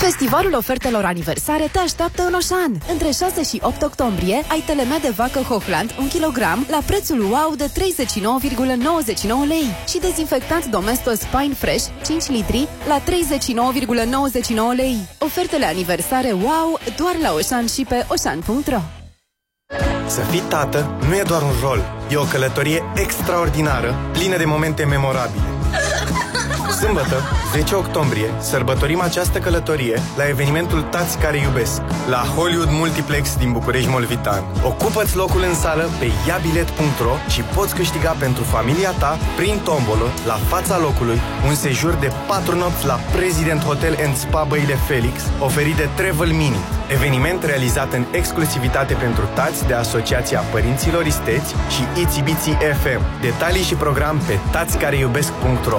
Festivalul ofertelor aniversare te așteaptă în Oșan. Între 6 și 8 octombrie ai telemea de vacă Hochland 1 kg la prețul wow de 39,99 lei și dezinfectant Domestos Pine Fresh 5 litri la 39,99 lei. Ofertele aniversare wow doar la Oșan și pe oșan.ro. Să fii tată nu e doar un rol, e o călătorie extraordinară, plină de momente memorabile. Sâmbătă, 10 octombrie, sărbătorim această călătorie la evenimentul Tați care iubesc, la Hollywood Multiplex din București-Molvitan. Ocupă-ți locul în sală pe iabilet.ro și poți câștiga pentru familia ta, prin tombolă, la fața locului, un sejur de 4 nopți la President Hotel and Spa Băile Felix, oferit de Travel Mini. Eveniment realizat în exclusivitate pentru tați de Asociația Părinților Isteți și Itsy Bitsy FM. Detalii și program pe tațcareiubesc.ro.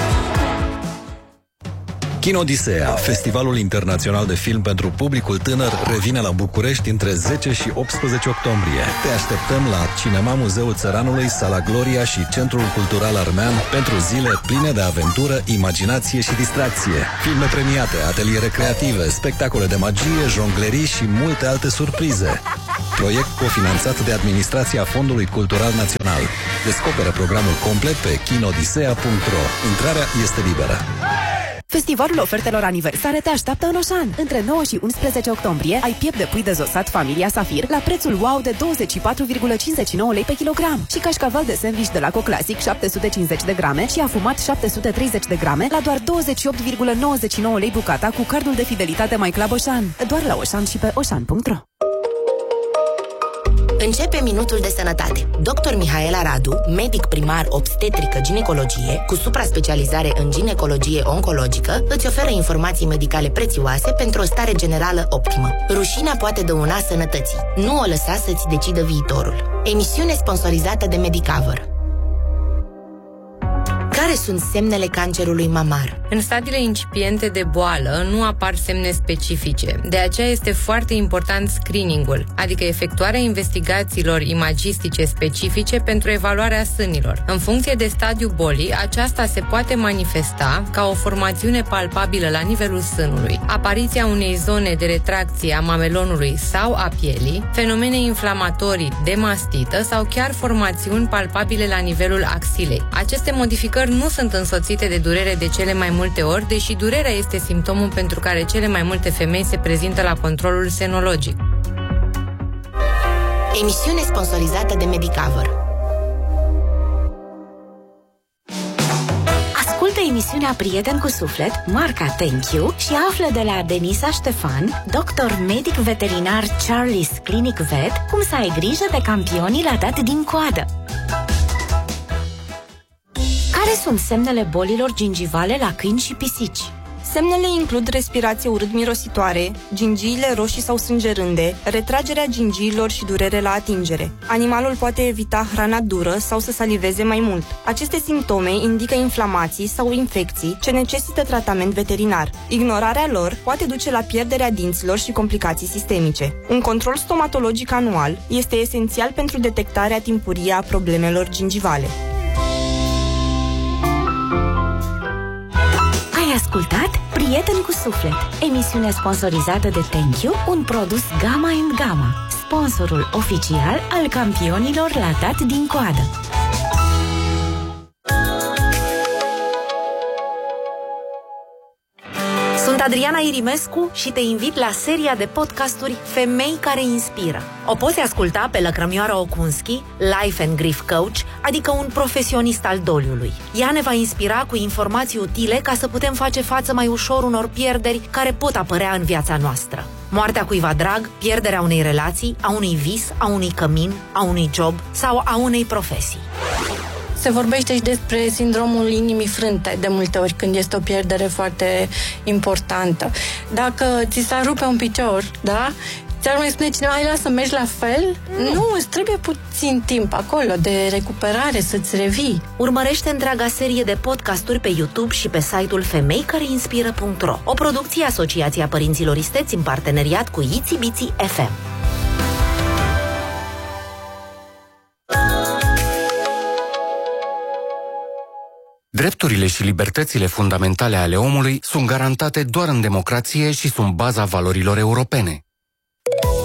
Kinodisea, festivalul internațional de film pentru publicul tânăr, revine la București între 10 și 18 octombrie. Te așteptăm la Cinema Muzeul Țăranului, Sala Gloria și Centrul Cultural Armean pentru zile pline de aventură, imaginație și distracție. Filme premiate, ateliere creative, spectacole de magie, jonglerii și multe alte surprize. Proiect cofinanțat de Administrația Fondului Cultural Național. Descoperă programul complet pe kinodisea.ro. Intrarea este liberă. Festivalul ofertelor aniversare te așteaptă în Oșan. Între 9 și 11 octombrie ai piept de pui dezosat Familia Safir la prețul wow de 24,59 lei pe kilogram și cașcaval de sandwich de la Coclasic 750 de grame și afumat 730 de grame la doar 28,99 lei bucata cu cardul de fidelitate My Club Oșan. Doar la Oșan și pe oșan.ro. Începe Minutul de Sănătate. Dr. Mihaela Radu, medic primar obstetrică-ginecologie, cu supra-specializare în ginecologie oncologică, îți oferă informații medicale prețioase pentru o stare generală optimă. Rușinea poate dăuna sănătății. Nu o lăsa să-ți decidă viitorul. Emisiune sponsorizată de Medicover. Care sunt semnele cancerului mamar? În stadiile incipiente de boală nu apar semne specifice. De aceea este foarte important screening-ul, adică efectuarea investigațiilor imagistice specifice pentru evaluarea sânilor. În funcție de stadiul bolii, aceasta se poate manifesta ca o formațiune palpabilă la nivelul sânului, apariția unei zone de retracție a mamelonului sau a pielii, fenomene inflamatorii de mastită sau chiar formațiuni palpabile la nivelul axilei. Aceste modificări nu sunt însoțite de durere de cele mai multe ori, deși durerea este simptomul pentru care cele mai multe femei se prezintă la controlul senologic. Emisiune sponsorizată de Medicover. Ascultă emisiunea Prieten cu Suflet, marca Thank You, și află de la Denisa Ștefan, doctor medic veterinar Charlie's Clinic Vet, cum să ai grijă de campionii la dat din coadă. Care sunt semnele bolilor gingivale la câini și pisici? Semnele includ respirație urât-mirositoare, gingiile roșii sau sângerânde, retragerea gingiilor și durere la atingere. Animalul poate evita hrana dură sau să saliveze mai mult. Aceste simptome indică inflamații sau infecții ce necesită tratament veterinar. Ignorarea lor poate duce la pierderea dinților și complicații sistemice. Un control stomatologic anual este esențial pentru detectarea timpurie a problemelor gingivale. Ai ascultat Prieten cu Suflet, emisiune sponsorizată de Thank You, un produs Gamma & Gamma, sponsorul oficial al campionilor la dat din coadă. Sunt Adriana Irimescu și te invit la seria de podcasturi Femei care inspiră. O poți asculta pe Lăcrămioara Okunski, Life and Grief Coach, adică un profesionist al doliului. Ea ne va inspira cu informații utile ca să putem face față mai ușor unor pierderi care pot apărea în viața noastră. Moartea cuiva drag, pierderea unei relații, a unui vis, a unui cămin, a unui job sau a unei profesii. Se vorbește și despre sindromul inimii frânte de multe ori când este o pierdere foarte importantă. Dacă ți s-ar rupe un picior, da? Ți-ar mai spune cineva, ai lasă să mergi la fel? Nu, îți trebuie puțin timp acolo de recuperare, să-ți revii. Urmărește întreaga serie de podcasturi pe YouTube și pe site-ul femeicareinspiră.ro, o producție Asociația Părinților Isteți în parteneriat cu Itsy Bitsy FM. Drepturile și libertățile fundamentale ale omului sunt garantate doar în democrație și sunt baza valorilor europene.